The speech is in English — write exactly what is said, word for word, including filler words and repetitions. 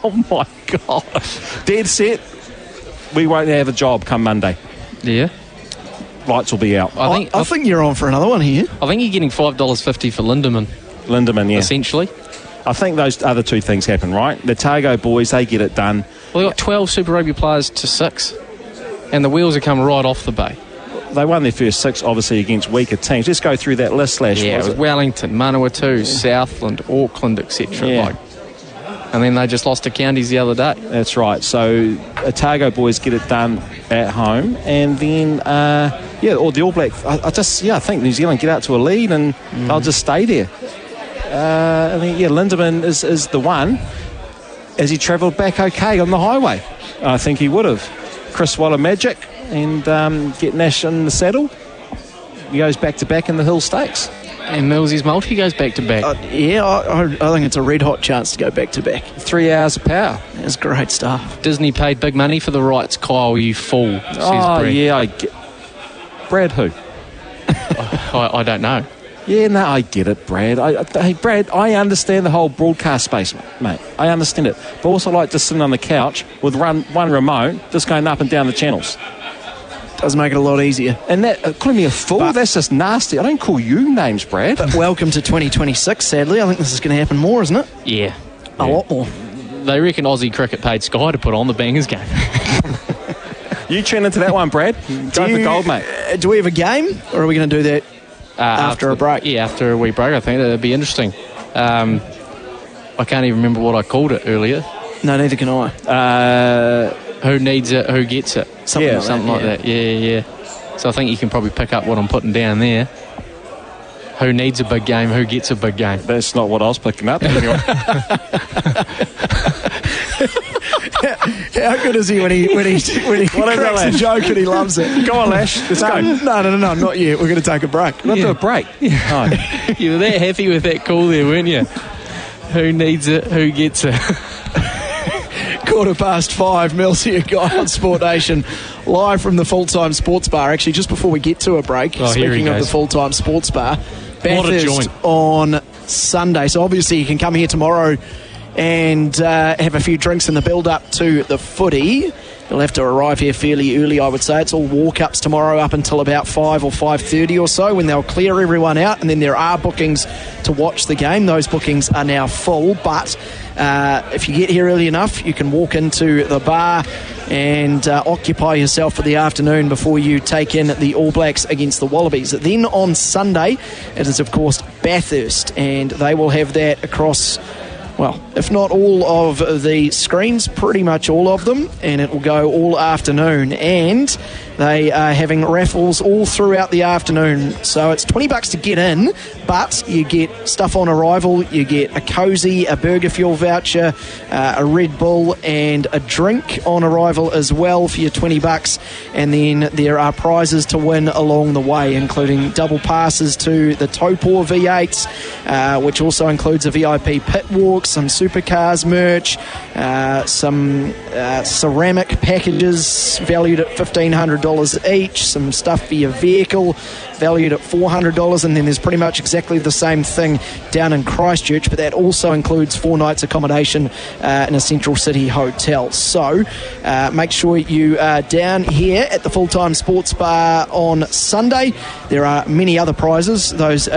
Oh, my God. Dead set. We won't have a job come Monday. Yeah. Lights will be out. I think I, I think you're on for another one here. I think you're getting five dollars fifty for Lindemann. Lindemann, yeah. Essentially. I think those other two things happen, right? The Otago boys, they get it done. Well, they've got twelve Super Rugby players to six. And the wheels are coming right off the bay. They won their first six, obviously, against weaker teams. Let's go through that list, Lash. Yeah, it was it? Wellington, Manawatu, yeah. Southland, Auckland, et cetera. Yeah. Like, and then they just lost to Counties the other day. That's right. So Otago boys get it done at home, and then uh, yeah, or the All Blacks. I, I just yeah, I think New Zealand get out to a lead, and mm. they'll just stay there. Uh, I think yeah, Lindemann is is the one. As he travelled back okay on the highway, I think he would have. Chris Waller magic, and um, get Nash in the saddle. He goes back to back in the Hill Stakes. And Millsy's multi goes back to back. Uh, yeah, I, I think it's a red hot chance to go back to back. Three hours of power. That's great stuff. Disney paid big money for the rights. Kyle, you fool. Says oh Brad. yeah, I get. Brad who? I, I don't know. Yeah, no, I get it, Brad. I, I, hey, Brad, I understand the whole broadcast space, mate. I understand it. But also like just sitting on the couch with run, one remote, just going up and down the channels. Does make it a lot easier. And that uh, calling me a fool, but, that's just nasty. I don't call you names, Brad. But welcome to twenty twenty-six, sadly. I think this is going to happen more, isn't it? Yeah. A yeah. lot more. They reckon Aussie Cricket paid Sky to put on the Bangers game. You tune into that one, Brad. Go you, for gold, mate. Uh, do we have a game, or are we going to do that uh, after, after a break? Yeah, after a wee break, I think. That'd be interesting. Um, I can't even remember what I called it earlier. No, neither can I. Uh, who needs it, who gets it. Something, yeah, like, something that, like yeah. that. Yeah, yeah, yeah. So I think you can probably pick up what I'm putting down there. Who needs a big game? Who gets a big game? That's not what I was picking up. Anyway. How good is he when he when he when he cracks a joke and he loves it? Go on, Lash. Let's no, go. No, no, no, no, not yet. We're going to take a break. We're going to Yeah. do a break. Yeah. Oh. You were that happy with that call there, weren't you? Who needs it? Who gets it? Quarter past five, Millsy and Guy on Sport Nation, live from the Full-Time Sports Bar. Actually, just before we get to a break, oh, speaking of the Full-Time Sports Bar, Bathurst on Sunday. So obviously you can come here tomorrow and uh, have a few drinks in the build-up to the footy. You'll have to arrive here fairly early, I would say. It's all walk-ups tomorrow up until about five or five thirty or so when they'll clear everyone out, and then there are bookings to watch the game. Those bookings are now full, but uh, if you get here early enough, you can walk into the bar and uh, occupy yourself for the afternoon before you take in the All Blacks against the Wallabies. Then on Sunday, it is, of course, Bathurst, and they will have that across... well, if not all of the screens, pretty much all of them, and it will go all afternoon. And they are having raffles all throughout the afternoon. So it's twenty bucks to get in, but you get stuff on arrival. You get a cozy, a burger fuel voucher, uh, a Red Bull, and a drink on arrival as well for your twenty bucks. And then there are prizes to win along the way, including double passes to the Topor V eights, uh, which also includes a V I P pit walk, some supercars merch, uh, some uh, ceramic packages valued at fifteen hundred dollars each, some stuff for your vehicle valued at four hundred dollars, and then there's pretty much exactly the same thing down in Christchurch, but that also includes four nights accommodation uh, in a Central City hotel. So uh, make sure you are down here at the Full-Time Sports Bar on Sunday. There are many other prizes. Those